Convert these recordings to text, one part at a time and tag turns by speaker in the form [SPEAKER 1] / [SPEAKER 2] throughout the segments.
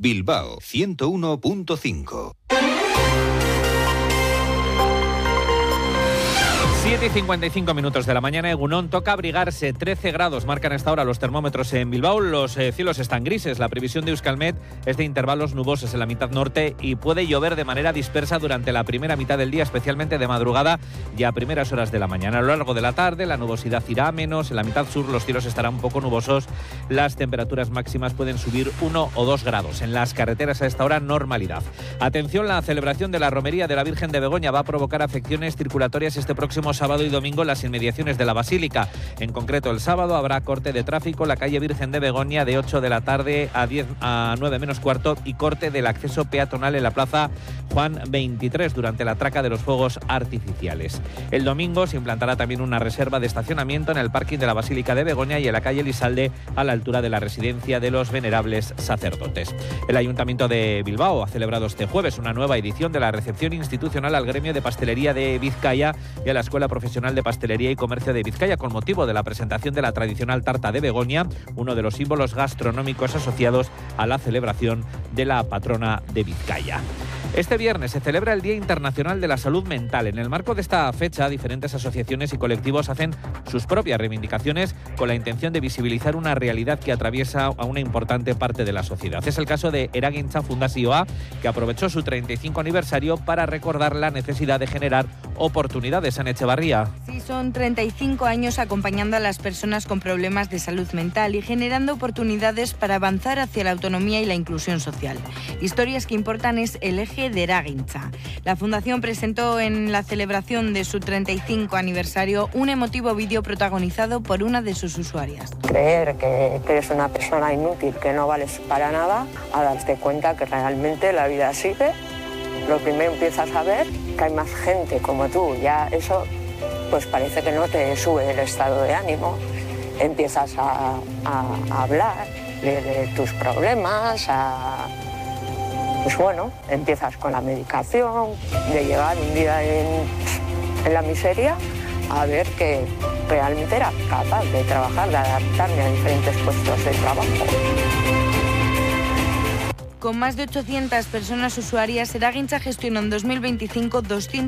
[SPEAKER 1] Bilbao 101.5.
[SPEAKER 2] 7:55 minutos de la mañana, Egunon, toca abrigarse. 13 grados marcan hasta ahora los termómetros en Bilbao. Los cielos están grises. La previsión de Euskalmet es de intervalos nubosos en la mitad norte y puede llover de manera dispersa durante la primera mitad del día, especialmente de madrugada y a primeras horas de la mañana. A lo largo de la tarde la nubosidad irá a menos. En la mitad sur los cielos estarán un poco nubosos. Las temperaturas máximas pueden subir 1 o 2 grados. En las carreteras a esta hora, normalidad. Atención, la celebración de la romería de la Virgen de Begoña va a provocar afecciones circulatorias este próximo sábado y domingo en las inmediaciones de la Basílica. En concreto, el sábado habrá corte de tráfico en la calle Virgen de Begoña de 8 de la tarde a 9 menos cuarto y corte del acceso peatonal en la plaza Juan 23 durante la traca de los fuegos artificiales. El domingo se implantará también una reserva de estacionamiento en el parking de la Basílica de Begoña y en la calle Elizalde a la altura de la residencia de los venerables sacerdotes. El Ayuntamiento de Bilbao ha celebrado este jueves una nueva edición de la recepción institucional al gremio de pastelería de Vizcaya y a la Escuela Profesional de Pastelería y Comercio de Vizcaya con motivo de la presentación de la tradicional tarta de Begoña, uno de los símbolos gastronómicos asociados a la celebración de la patrona de Vizcaya. Este viernes se celebra el Día Internacional de la Salud Mental. En el marco de esta fecha, diferentes asociaciones y colectivos hacen sus propias reivindicaciones con la intención de visibilizar una realidad que atraviesa a una importante parte de la sociedad. Es el caso de Eragintza Fundazioa, que aprovechó su 35 aniversario para recordar la necesidad de generar oportunidades en Echevarría.
[SPEAKER 3] Sí, son 35 años acompañando a las personas con problemas de salud mental y generando oportunidades para avanzar hacia la autonomía y la inclusión social. Historias que importan es el eje de Eragintza. La Fundación presentó en la celebración de su 35 aniversario un emotivo vídeo protagonizado por una de sus usuarias.
[SPEAKER 4] Creer que eres una persona inútil, que no vales para nada, a darte cuenta que realmente la vida sigue. Lo primero empiezas a ver que hay más gente como tú, ya eso pues parece que no te sube el estado de ánimo. Empiezas a hablar de tus problemas, pues bueno, empiezas con la medicación, de llevar un día en la miseria a ver que realmente era capaz de trabajar, de adaptarme a diferentes puestos de trabajo.
[SPEAKER 3] Con más de 800 personas usuarias, Eragintza gestionó en 2025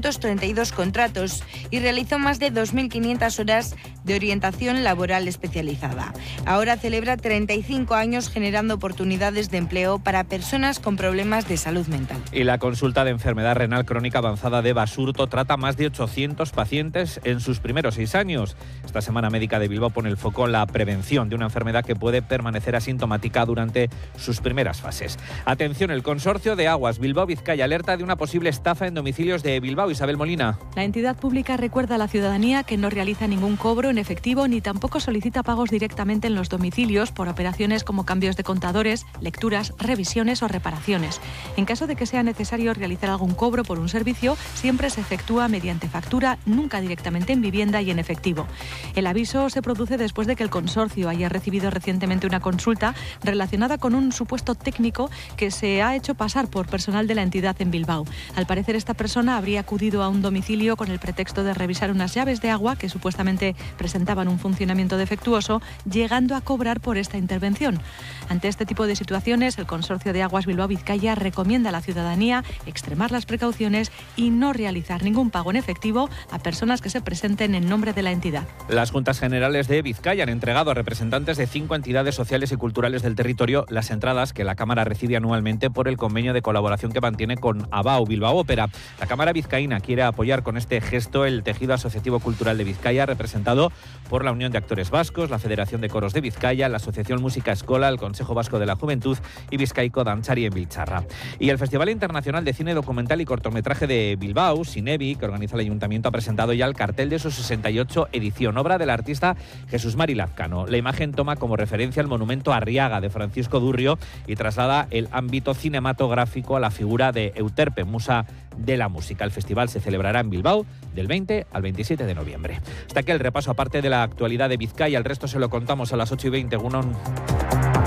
[SPEAKER 3] 232 contratos y realizó más de 2.500 horas de orientación laboral especializada. Ahora celebra 35 años generando oportunidades de empleo para personas con problemas de salud mental.
[SPEAKER 2] Y la consulta de enfermedad renal crónica avanzada de Basurto trata más de 800 pacientes en sus primeros 6 años. Esta Semana Médica de Bilbao pone el foco en la prevención de una enfermedad que puede permanecer asintomática durante sus primeras fases. Atención, el Consorcio de Aguas Bilbao-Vizcaya alerta de una posible estafa en domicilios de Bilbao. Isabel Molina.
[SPEAKER 5] La entidad pública recuerda a la ciudadanía que no realiza ningún cobro en efectivo ni tampoco solicita pagos directamente en los domicilios por operaciones como cambios de contadores, lecturas, revisiones o reparaciones. En caso de que sea necesario realizar algún cobro por un servicio, siempre se efectúa mediante factura, nunca directamente en vivienda y en efectivo. El aviso se produce después de que el consorcio haya recibido recientemente una consulta relacionada con un supuesto técnico que se ha hecho pasar por personal de la entidad en Bilbao. Al parecer, esta persona habría acudido a un domicilio con el pretexto de revisar unas llaves de agua que supuestamente presentaban un funcionamiento defectuoso, llegando a cobrar por esta intervención. Ante este tipo de situaciones, el Consorcio de Aguas Bilbao-Vizcaya recomienda a la ciudadanía extremar las precauciones y no realizar ningún pago en efectivo a personas que se presenten en nombre de la entidad.
[SPEAKER 2] Las Juntas Generales de Vizcaya han entregado a representantes de 5 entidades sociales y culturales del territorio las entradas que la Cámara recibe anualmente por el convenio de colaboración que mantiene con ABAO Bilbao Ópera. La Cámara vizcaína quiere apoyar con este gesto el tejido asociativo cultural de Vizcaya, representado por la Unión de Actores Vascos, la Federación de Coros de Vizcaya, la Asociación Música Escola, el Consejo Vasco de la Juventud y Vizcaiko Dantzari en Biltzarra. Y el Festival Internacional de Cine Documental y Cortometraje de Bilbao, Cinebi, que organiza el Ayuntamiento, ha presentado ya el cartel de su 68 edición, obra del artista Jesús Mari Lazcano. La imagen toma como referencia el monumento Arriaga de Francisco Durrio y traslada el ámbito cinematográfico a la figura de Euterpe, musa de la música. El festival se celebrará en Bilbao del 20 al 27 de noviembre. Hasta aquí el repaso aparte de la actualidad de Vizcaya. El resto se lo contamos a las 8:20.